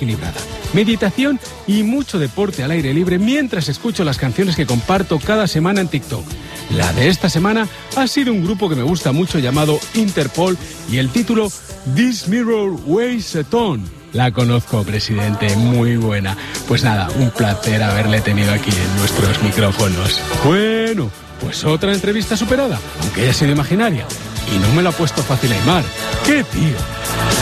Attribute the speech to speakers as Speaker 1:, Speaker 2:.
Speaker 1: equilibrada. Meditación y mucho deporte al aire libre mientras escucho las canciones que comparto cada semana en TikTok. La de esta semana ha sido un grupo que me gusta mucho llamado Interpol y el título This Mirror Weighs a Ton. La conozco, presidente, muy buena. Pues nada, un placer haberle tenido aquí en nuestros micrófonos. Bueno, pues otra entrevista superada, aunque haya sido imaginaria. Y no me lo ha puesto fácil Aimar. ¡Qué tío!